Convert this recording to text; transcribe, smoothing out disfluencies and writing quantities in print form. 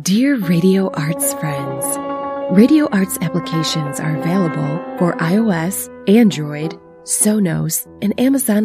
Dear Radio Arts friends, Radio Arts applications are available for iOS, Android, Sonos, and Amazon